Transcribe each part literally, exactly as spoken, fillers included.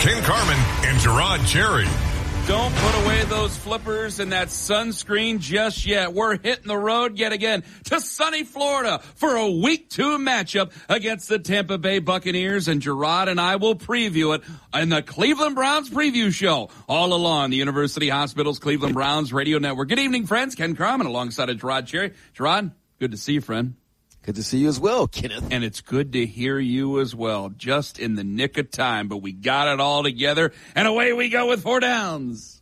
Ken Carman and Gerard Cherry. Don't put away those flippers and that sunscreen just yet. We're hitting the road yet again to sunny Florida for a week two matchup against the Tampa Bay Buccaneers, and Gerard and I will preview it in the Cleveland Browns preview show all along the University Hospital's Cleveland Browns radio network. Good evening, friends. Ken Carman alongside of Gerard Cherry. Gerard, good to see you, friend. Good to see you as well, Kenneth. And it's good to hear you as well, just in the nick of time. But we got it all together, and away we go with four downs.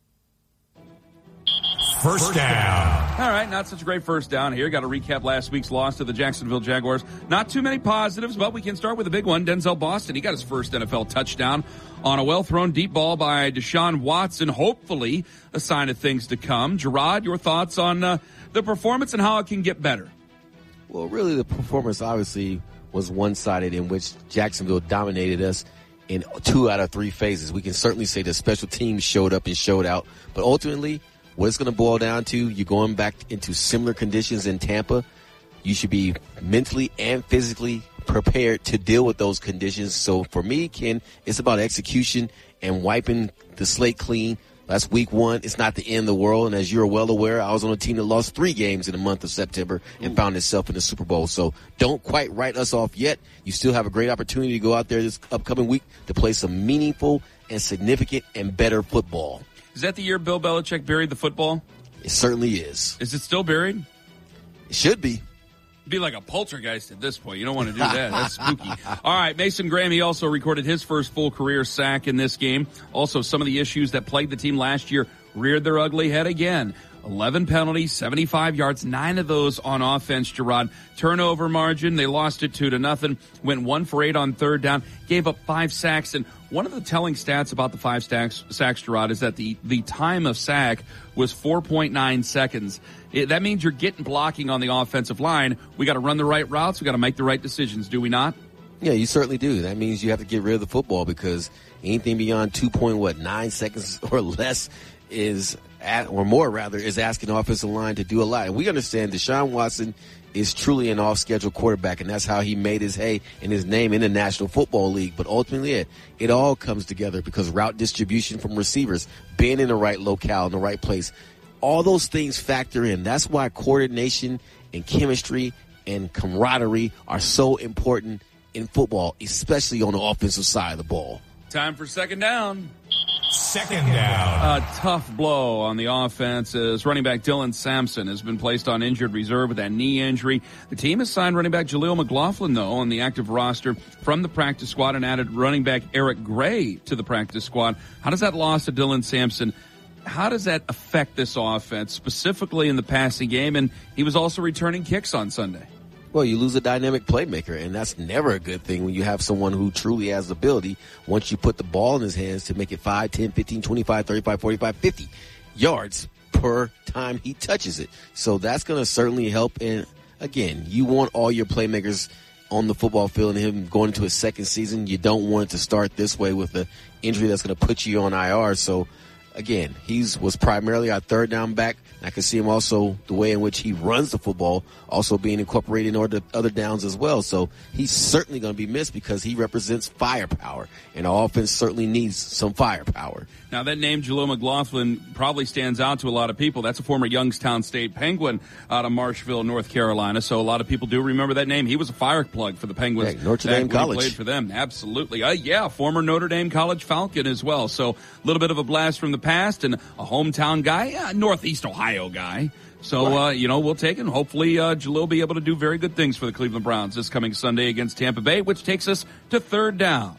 First down. All right, not such a great first down here. Got to recap last week's loss to the Jacksonville Jaguars. Not too many positives, but we can start with a big one. Denzel Boston, he got his first N F L touchdown on a well-thrown deep ball by Deshaun Watson. Hopefully a sign of things to come. Gerard, your thoughts on uh, the performance and how it can get better? Well, really, the performance obviously was one-sided, in which Jacksonville dominated us in two out of three phases. We can certainly say the special teams showed up and showed out. But ultimately, what it's going to boil down to, you're going back into similar conditions in Tampa. You should be mentally and physically prepared to deal with those conditions. So for me, Ken, it's about execution and wiping the slate clean. That's week one. It's not the end of the world. And as you're well aware, I was on a team that lost three games in the month of September and Ooh. found itself in the Super Bowl. So don't quite write us off yet. You still have a great opportunity to go out there this upcoming week to play some meaningful and significant and better football. Is that the year Bill Belichick buried the football? It certainly is. Is it still buried? It should be. Be like a poltergeist at this point. You don't want to do that. That's spooky. All right, Mason Graham, he also recorded his first full career sack in this game. Also, some of the issues that plagued the team last year reared their ugly head again. eleven penalties, seventy-five yards, nine of those on offense, Gerard. Turnover margin, they lost it two to nothing, went one for eight on third down, gave up five sacks. And one of the telling stats about the five sacks, sacks Gerard, is that the, the time of sack was four point nine seconds. It, that means you're getting blocking on the offensive line. We got to run the right routes. We got to make the right decisions, do we not? Yeah, you certainly do. That means you have to get rid of the football, because anything beyond two point what nine seconds or less is at, or more rather, is asking the offensive line to do a lot. And we understand Deshaun Watson is truly an off-schedule quarterback, and that's how he made his hay and his name in the National Football League. But ultimately, it, it all comes together because route distribution from receivers, being in the right locale, in the right place, all those things factor in. That's why coordination and chemistry and camaraderie are so important in football, especially on the offensive side of the ball. Time for second down. Second down. A tough blow on the offense as running back Dylan Sampson has been placed on injured reserve with that knee injury. The team has signed running back Jaleel McLaughlin, though, on the active roster from the practice squad, and added running back Eric Gray to the practice squad. How does that loss to Dylan Sampson, how does that affect this offense, specifically in the passing game? And he was also returning kicks on Sunday. Well, you lose a dynamic playmaker, and that's never a good thing when you have someone who truly has the ability, once you put the ball in his hands, to make it five, ten, fifteen, twenty-five, thirty-five, forty-five, fifty yards per time he touches it. So that's going to certainly help. And, again, you want all your playmakers on the football field, and him going into his second season. You don't want it to start this way with an injury that's going to put you on I R. So, again, he's was primarily our third down back. I can see him also, the way in which he runs the football, also being incorporated in order other downs as well. So he's certainly going to be missed because he represents firepower, and our offense certainly needs some firepower. Now, that name, Jaleel McLaughlin, probably stands out to a lot of people. That's a former Youngstown State Penguin out of Marshville, North Carolina. So a lot of people do remember that name. He was a fire plug for the Penguins. Yeah, Notre Dame College. He played for them. Absolutely. Uh, yeah, former Notre Dame College Falcon as well. So a little bit of a blast from the past, and a hometown guy, yeah, Northeast Ohio guy. So, right. uh, you know, we'll take it. Hopefully, uh, Jaleel will be able to do very good things for the Cleveland Browns this coming Sunday against Tampa Bay, which takes us to third down.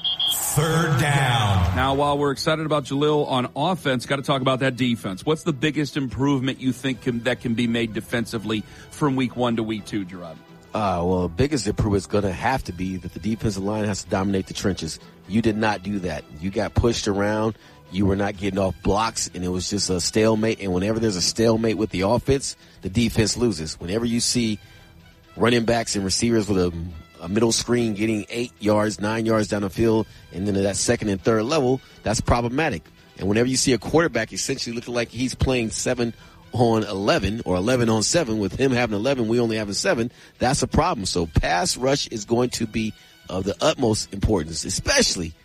Third down. Now, while we're excited about Jaleel on offense, got to talk about that defense. What's the biggest improvement you think can, that can be made defensively from week one to week two, Gerard? Uh, well, the biggest improvement is going to have to be that the defensive line has to dominate the trenches. You did not do that. You got pushed around. You were not getting off blocks, and it was just a stalemate. And whenever there's a stalemate with the offense, the defense loses. Whenever you see running backs and receivers with a, a middle screen getting eight yards, nine yards down the field, and then to that second and third level, that's problematic. And whenever you see a quarterback essentially looking like he's playing seven on eleven or eleven on seven, with him having eleven, we only having seven, that's a problem. So pass rush is going to be of the utmost importance, especially